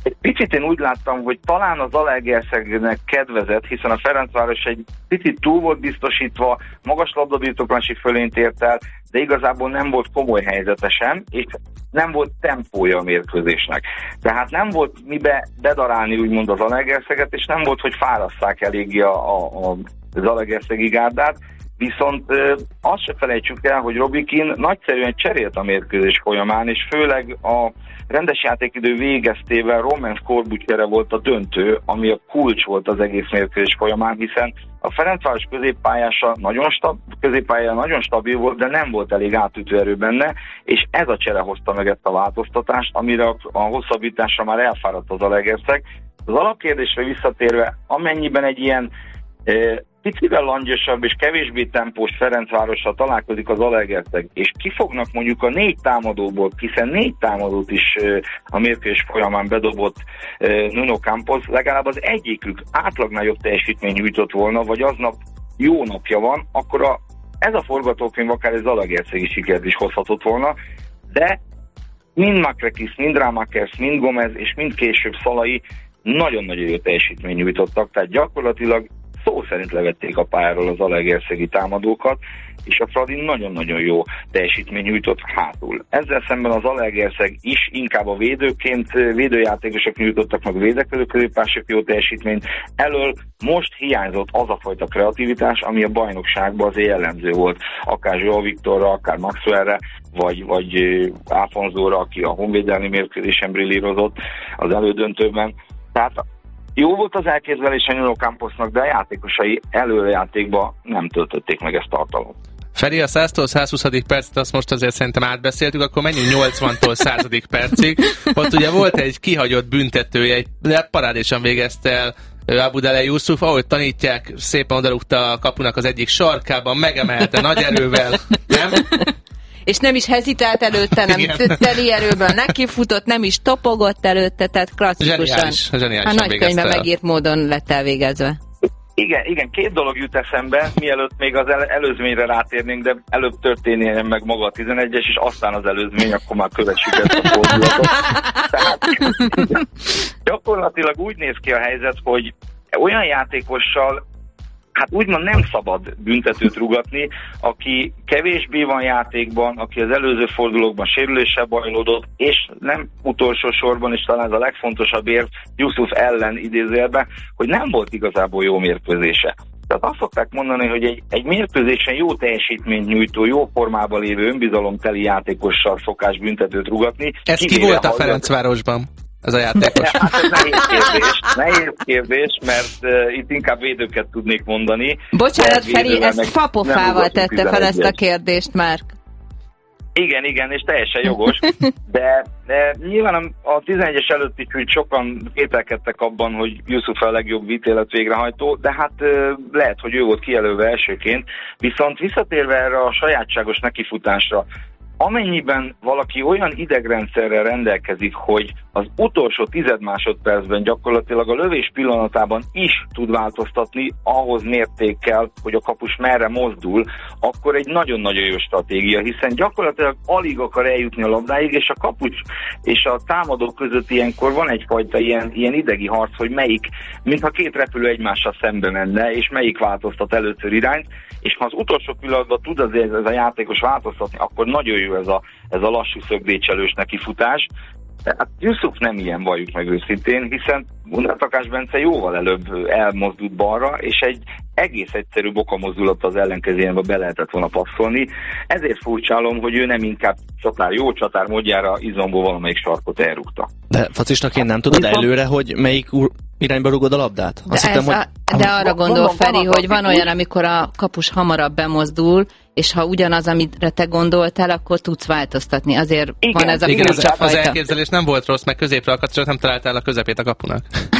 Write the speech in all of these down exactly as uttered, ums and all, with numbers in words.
Egy picit én úgy láttam, hogy talán az Zalaegerszegnek kedvezett, hiszen a Ferencváros egy picit túl volt biztosítva, magas labdabirtoklási fölényt ért el, de igazából nem volt komoly helyzete sem, és nem volt tempója a mérkőzésnek. Tehát nem volt mibe bedarálni úgymond az Zalaegerszeget, és nem volt, hogy fáraszták eléggé a, a, a Zalaegerszegi gárdát, viszont ö, azt se felejtsük el, hogy Robikin nagyszerűen cserélt a mérkőzés folyamán, és főleg a rendes játékidő végeztével Roman Skorbutyere volt a döntő, ami a kulcs volt az egész mérkőzés folyamán, hiszen a Ferencváros középpályása nagyon, stab, középpályája nagyon stabil volt, de nem volt elég átütő erő benne, és ez a csere hozta meg ezt a változtatást, amire a, a hosszabbításra már elfáradt az Zalaegerszeg. Az alapkérdésre visszatérve, amennyiben egy ilyen e, picivel langyosabb és kevésbé tempós Ferencvárossal találkozik az Zalaegerszeg, és kifognak mondjuk a négy támadóból, hiszen négy támadót is e, a mérkőzés folyamán bedobott e, Nuno Campos, legalább az egyikük átlagnál jobb teljesítmény nyújtott volna, vagy aznap jó napja van, akkor a, ez a forgatókönyv akár egy Zalaegerszegi sikert is hozhatott volna, de mind Makrekis, mind Rámakers, mind Gomez és mind később Szalai nagyon-nagyon jó teljesítmény nyújtottak, tehát gyakorlatilag szó szerint levették a pályáról az zalaegerszegi támadókat, és a Fradi nagyon-nagyon jó teljesítmény nyújtott hátul. Ezzel szemben az Zalaegerszeg is inkább a védőként, védőjátékosok nyújtottak meg védekező középpályások jó teljesítményt. Elől most hiányzott az a fajta kreativitás, ami a bajnokságban azért jellemző volt. Akár Joao Viktorra, akár Maxwellre, vagy, vagy Alfonzóra, aki a honvédelmi mérkőzésen brillírozott az elődöntőben. Tehát jó volt az elképzelése Nuno Camposnak, de a játékosai előjátékban nem töltötték meg ezt tartalmat. Feri, a száztól százhuszadik percet azt most azért szerintem átbeszéltük, akkor menjünk nyolcvantól századik percig. Ott ugye volt egy kihagyott büntetője, egy parádésan végezte el Aboudelei Yusuf, ahogy tanítják, szépen odarúgta a kapunak az egyik sarkában, megemelte nagy erővel, nem? És nem is hezitált előtte, nem teli erőből nekifutott, nem is topogott előtte, tehát klasszikusan. Zseniális, zseniálisan a nagykönyvben megírt módon lett elvégezve. Igen, igen, két dolog jut eszembe, mielőtt még az el- előzményre rátérnénk, de előbb történjen meg maga a tizenegyes, és aztán az előzmény, akkor már kövessük ezt a fordulatot. Tehát gyakorlatilag úgy néz ki a helyzet, hogy olyan játékossal, hát úgymond nem szabad büntetőt rugatni, aki kevésbé van játékban, aki az előző fordulókban sérüléssel bajlódott, és nem utolsó sorban, és talán ez a legfontosabb érv Yusuf ellen idézőjelben, hogy nem volt igazából jó mérkőzése. Tehát azt szokták mondani, hogy egy, egy mérkőzésen jó teljesítményt nyújtó, jó formában lévő önbizalomteli játékossal szokás büntetőt rugatni. Ez ki volt a Ferencvárosban? Ez a játékos. Hát ez nehéz kérdés, nehéz kérdés, mert uh, itt inkább védőket tudnék mondani. Bocsánat, Feri, ezt fapofával tette fel ezt a kérdést már. Igen, igen, és teljesen jogos, de, de nyilván a tizenegyes előtt is úgy sokan kételkedtek abban, hogy Yusuf a legjobb ítélet végrehajtó, de hát uh, lehet, hogy ő volt kijelölve elsőként, viszont visszatérve erre a sajátságos nekifutásra, amennyiben valaki olyan idegrendszerrel rendelkezik, hogy az utolsó tized másodpercben gyakorlatilag a lövés pillanatában is tud változtatni, ahhoz mértékkel, hogy a kapus merre mozdul, akkor egy nagyon-nagyon jó stratégia, hiszen gyakorlatilag alig akar eljutni a labdáig, és a kapus és a támadó között ilyenkor van egyfajta ilyen, ilyen idegi harc, hogy melyik, mintha két repülő egymással szembe menne, és melyik változtat először irányt, és ha az utolsó pillanatban tud azért ez a játékos változtatni, akkor nagyon jó ez a, ez a lassú szögdécselős nekifutás. Hát Yusuf nem ilyen, valljuk meg őszintén, hiszen Gunnar Takás Bence jóval előbb elmozdult balra, és egy egész egyszerű bokamozdulat az ellenkezőjébe be lehetett volna passzolni. Ezért furcsálom, hogy ő nem inkább csatár, jó csatár módjára izomból valamelyik sarkot elrúgta. De Facisnak én nem tudod előre, hogy melyik irányba rúgod a labdát? De, hittem, hogy... a, de arra gondol, mondom, Feri, hogy van olyan, amikor a kapus hamarabb bemozdul, és ha ugyanaz, amire te gondoltál, akkor tudsz változtatni. Azért igen, van ez a igen, az, az elképzelés nem volt rossz, meg középre akadt, csak nem találtál a közepét a kapunak.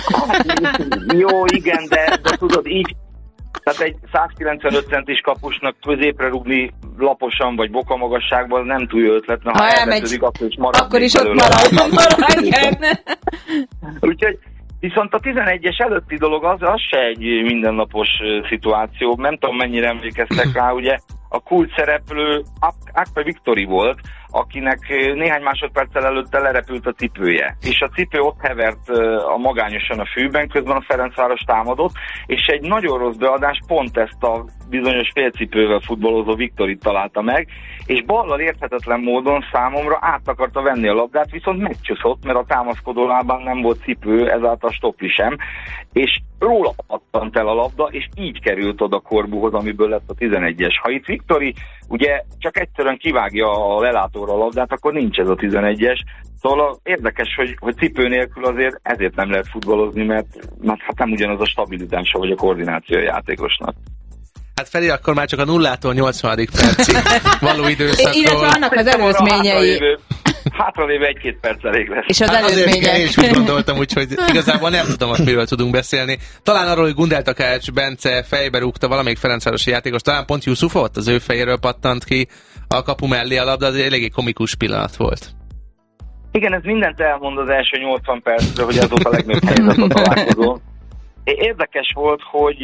Jó, igen, de, de tudod, így tehát egy százkilencvenöt centis kapusnak középre rúgni laposan, vagy bokamagasságban nem túl jó ötlet, mert ha, ha elvetődik, akkor is marad. Akkor is ott marad, marad. Úgyhogy viszont a tizenegyes előtti dolog az, az se egy mindennapos szituáció. Nem tudom, mennyire emlékeztek rá, ugye a kult szereplő Akpe Viktori volt, akinek néhány másodperccel előtte lerepült a cipője. És a cipő ott hevert a magányosan a fűben, közben a Ferencváros támadott, és egy nagyon rossz beadás pont ezt a bizonyos félcipővel futballozó Viktorit találta meg, és ballal érthetetlen módon számomra át akarta venni a labdát, viszont megcsúszott, mert a támaszkodó lábán nem volt cipő, ezáltal stopli sem, és róla pattant el a labda, és így került oda Corbuhoz, amiből lett a tizenegyes. Ha itt Viktori ugye csak egyszerűen kivágja a lelátóra a labdát, akkor nincs ez a tizenegyes. Szóval érdekes, hogy, hogy cipő nélkül azért ezért nem lehet futballozni, mert, mert hát nem ugyanaz a stabilitása vagy a koordináció a játékosnak. Hát Feri, akkor már csak a nullától nyolcvanadik percig való időszakról. Illetve annak az előzményei. Hátralévő egy-két perc elég lesz. És az hát előzmények. én is úgy gondoltam, úgyhogy igazából nem tudom, hogy miről tudunk beszélni. Talán arról, hogy Gundel Takács Bence fejbe rúgta valamelyik ferencvárosi játékos, talán pont Yusufot, az ő fejéről pattant ki a kapu mellé a labda, az egy eléggé komikus pillanat volt. Igen, ez mindent elmond az első nyolcvan percre, hogy ez volt a legnagyobb helyzet a találkozón. Érdekes volt, hogy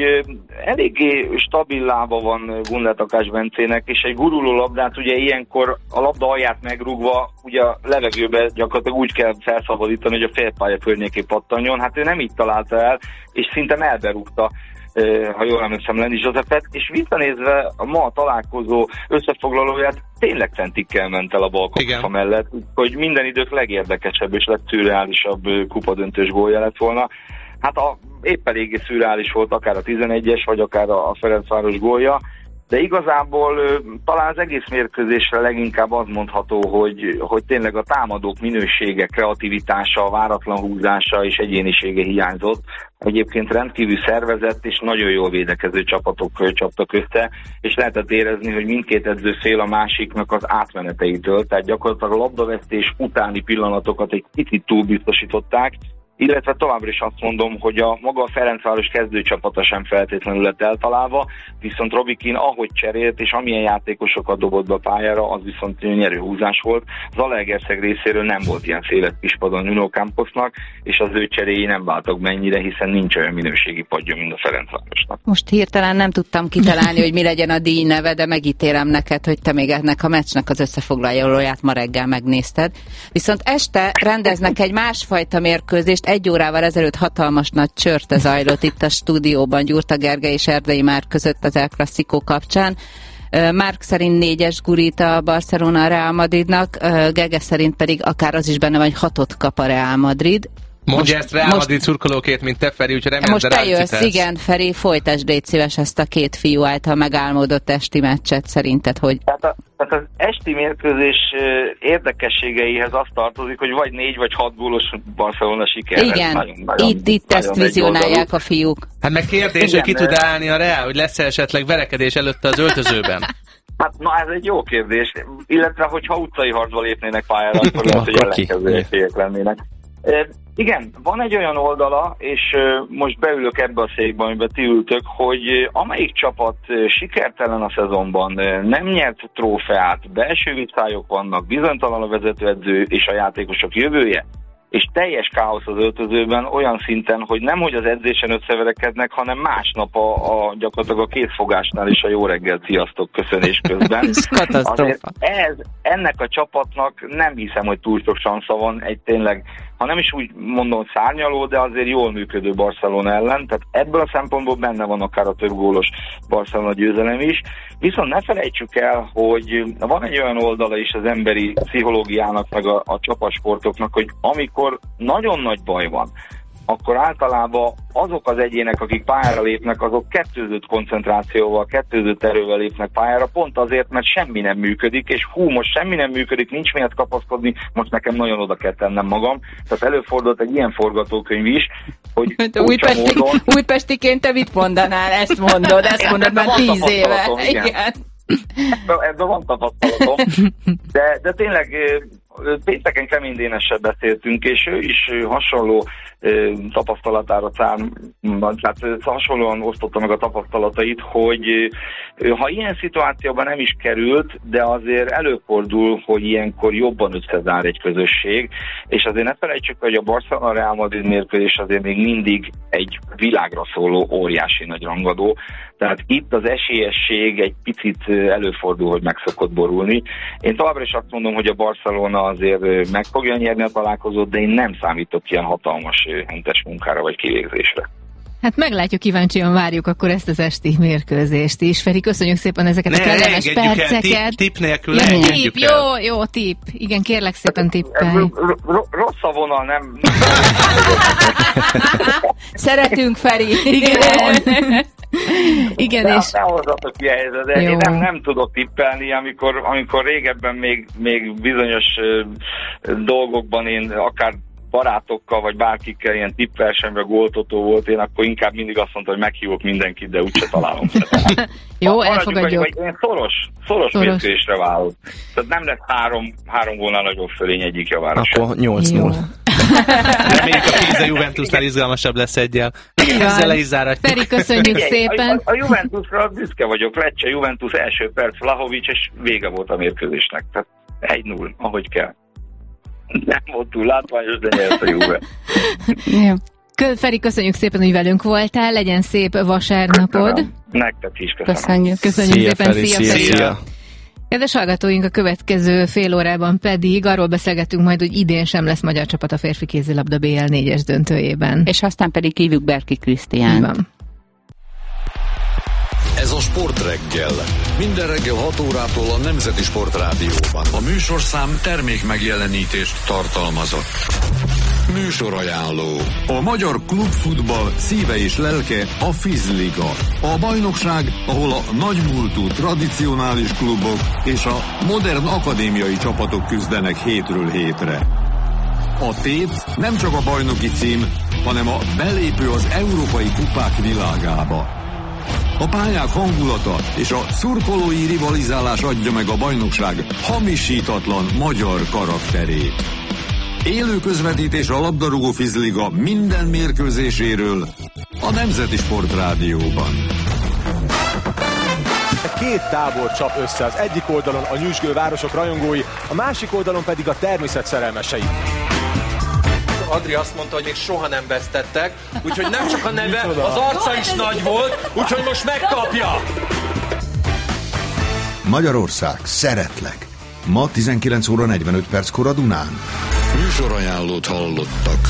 eléggé stabil lába van Gundel Takács Bencének, és egy guruló labdát ugye ilyenkor a labda alját megrúgva, ugye a levegőbe gyakorlatilag úgy kell felszabadítani, hogy a félpálya környéké pattanjon. Hát ő nem így találta el, és szinte elberúgta, ha jól emlékszem, Lenny Josephet, és visszanézve a ma a találkozó összefoglalóját, tényleg centikkel ment el a bal kapufa mellett, hogy minden idők legérdekesebb és legszürreálisabb kupadöntős gólja lett volna. Hát a, épp eléggé szürreális volt akár a tizenegyes, vagy akár a Ferencváros gólja, de igazából talán az egész mérkőzésre leginkább az mondható, hogy, hogy tényleg a támadók minősége, kreativitása, váratlan húzása és egyénisége hiányzott. Egyébként rendkívül szervezett és nagyon jól védekező csapatok csaptak össze, és lehetett érezni, hogy mindkét edző fél a másiknak az átmeneteitől, tehát gyakorlatilag a labdavesztés utáni pillanatokat egy kicsit túlbiztosították, illetve továbbra is azt mondom, hogy a maga a Ferencváros kezdőcsapata sem feltétlenül lett eltalálva, viszont Robikin ahogy cserélt és amilyen játékosokat dobott be a pályára, az viszont nyerő húzás volt. Zalaegerszeg részéről nem volt ilyen széles kispadon Nuno Camposnak, és az ő cseréi nem váltak mennyire, hiszen nincs olyan minőségi padja, mint a Ferencvárosnak. Most hirtelen nem tudtam kitalálni, hogy mi legyen a díj neve, de megítélem neked, hogy te még ennek a meccsnek az összefoglalóját ma reggel megnézted. Viszont este rendeznek egy másfajta mérkőzést. Egy órával ezelőtt hatalmas nagy csörte zajlott itt a stúdióban Gyurta Gergely és Erdei Márk között az El Clasico kapcsán. Márk szerint négyes gurít a Barcelona a Real Madridnak, Gege szerint pedig akár az is benne van, hogy hatot kap a Real Madrid. Mondja ezt Real Madrid szurkolóként, mint te, Feri, úgyhogy remélem, most te jössz, igen, Feri, folytasd légy szíves ezt a két fiú által megálmodott esti meccset, szerinted, hogy... Tehát, a, tehát az esti mérkőzés érdekességeihez azt tartozik, hogy vagy négy vagy hat gólos Barcelona siker. Igen, nagyon, nagyon, itt, itt ezt vizionálják a fiúk. Hát meg kérdés, igen, hogy ki tud állni a Real, hogy lesz esetleg verekedés előtte az öltözőben? Hát na, ez egy jó kérdés, illetve hogyha utcai harcba lépnének pályára, akkor lehet, hogy ellenkező esélyek lennének. E, igen, van egy olyan oldala, és uh, most beülök ebbe a székbe, amiben ti ültök, hogy uh, amelyik csapat uh, sikertelen a szezonban, uh, nem nyert trófeát, belső viszályok vannak, bizonytalan a vezetőedző és a játékosok jövője, és teljes káosz az öltözőben olyan szinten, hogy nem hogy az edzésen összeverekednek, hanem másnap a, a gyakorlatilag a kézfogásnál is a jó reggel, sziasztok köszönés közben. Ez katasztrófa. Ez, ennek a csapatnak nem hiszem, hogy túl sok sansza van egy tényleg, ha nem is úgy mondom szárnyaló, de azért jól működő Barcelona ellen, tehát ebből a szempontból benne van akár a több gólos Barcelona győzelem is. Viszont ne felejtsük el, hogy van egy olyan oldala is az emberi pszichológiának, meg a, a csapatsportoknak, hogy amikor nagyon nagy baj van, akkor általában azok az egyének, akik pályára lépnek, azok kettőzött koncentrációval, kettőzött erővel lépnek pályára, pont azért, mert semmi nem működik, és hú, most semmi nem működik, nincs miért kapaszkodni, most nekem nagyon oda kell tennem magam. Tehát előfordult egy ilyen forgatókönyv is, hogy Újpesti, módon... Újpestiként te mit mondanál? Ezt mondod, ezt mondod már tíz éve. Igen. Igen. Ebben ebbe van tapasztalatom, de, de tényleg pénteken Kemény Dénessel beszéltünk, és ő is hasonló tapasztalatára szám, tehát hasonlóan osztotta meg a tapasztalatait, hogy ha ilyen szituációban nem is került, de azért előfordul, hogy ilyenkor jobban összezár egy közösség, és azért ne felejtsük, hogy a Barcelona Real Madrid mérkőzés azért még mindig egy világra szóló óriási nagy rangadó, tehát itt az esélyesség egy picit előfordul, hogy meg szokott borulni. Én továbbra is azt mondom, hogy a Barcelona azért meg fogja nyerni a találkozót, de én nem számítok ilyen hatalmas hentes munkára vagy kivégzésre. Hát meglátjuk, kíváncsian várjuk akkor ezt az esti mérkőzést is. Feri, köszönjük szépen ezeket ne, a kellemes perceket. El, tip, tip nélkül ja, tip, jó, jó, tip. Igen, kérlek szépen tippelj. Rossz a vonal, nem... Szeretünk, Feri. Igen. Igen, de és... Ne hozzatok ki helyzet, de én nem, nem tudok tippelni, amikor, amikor régebben még, még bizonyos uh, dolgokban én akár barátokkal, vagy bárkikkel ilyen tippversenyben góltotó volt, én akkor inkább mindig azt mondtam, hogy meghívok mindenkit, de úgyse találom. Jó, elfogadjuk. Vagy, vagy én szoros, szoros, szoros. mérkőzésre válok. Tehát nem lesz három, három gólnál nagyobb fölény egyik javára. Akkor nyolc null. Reméljük a Pisa Juventusnál izgalmasabb lesz egyel. Ezzel le is záratjuk. Feri, köszönjük Ugye, szépen. A, a Juventusra büszke vagyok. Lecce Juventus első perc, Vlahovics, és vége volt a mérkőzésnek. Tehát egy null, ahogy kell. Nem volt túl látványos, de nyert a Juve. Feri, köszönjük szépen, hogy velünk voltál. Legyen szép vasárnapod. Köszönöm. Nektek is köszönöm. Köszönjük. Köszönjük szia, szépen. Feri, szia, szia, Feri. Kedves hallgatóink, a következő fél órában pedig arról beszélgetünk majd, hogy idén sem lesz magyar csapat a férfi kézilabda bé el négyes döntőjében. És aztán pedig hívjuk Berki Krisztiánt. Ez a Sportreggel. Minden reggel hat órától a Nemzeti Sportrádióban. A műsorszám termék megjelenítést tartalmazott. Műsorajánló. A magyar klubfutball szíve és lelke a Fizliga. A bajnokság, ahol a nagymúltú tradicionális klubok és a modern akadémiai csapatok küzdenek hétről hétre. A tét nem csak a bajnoki cím, hanem a belépő az európai kupák világába. A pályák hangulata és a szurkolói rivalizálás adja meg a bajnokság hamisítatlan magyar karakterét. Élő közvetítés a labdarúgó Fizliga minden mérkőzéséről a Nemzeti Sportrádióban. Két tábor csap össze, az egyik oldalon a nyüzsgő városok rajongói, a másik oldalon pedig a természet szerelmesei. Adri azt mondta, hogy még soha nem vesztettek, úgyhogy nem csak a neve, az arca is nagy volt, úgyhogy most megkapja! Magyarország, szeretlek! Ma tizenkilenc óra negyvenöt perckor a Dunán. Műsorajánlót hallottak.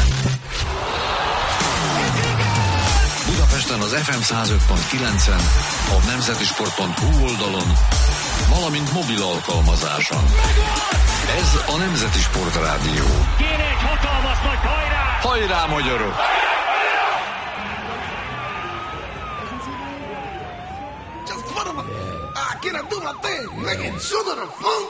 Budapesten az ef em száz öt pont kilencen, a nemzetisport pont hu oldalon, valamint mobil alkalmazáson. Ez a Nemzeti Sportrádió. Kéne egy hatalmas nagy hajrá! Hajrá, magyarok! Just put 'em up. I cannot do my thing. Make it sugar the funk.